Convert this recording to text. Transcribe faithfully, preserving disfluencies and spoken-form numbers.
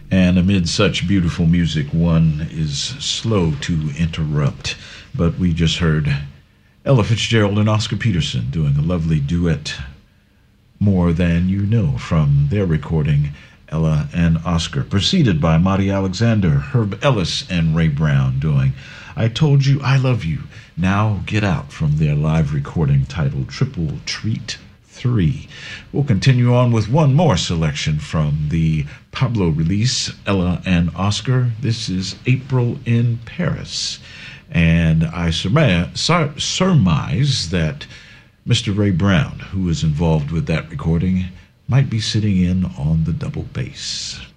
And amid such beautiful music, one is slow to interrupt. But we just heard Ella Fitzgerald and Oscar Peterson doing a lovely duet, More Than You Know, from their recording, Ella and Oscar, preceded by Monty Alexander, Herb Ellis, and Ray Brown doing I Told You I Love You, Now Get Out, from their live recording titled Triple Treat three. We'll continue on with one more selection from the Pablo release, Ella and Oscar. This is April in Paris. And I surmise, surmise that Mister Ray Brown, who is involved with that recording, might be sitting in on the double bass.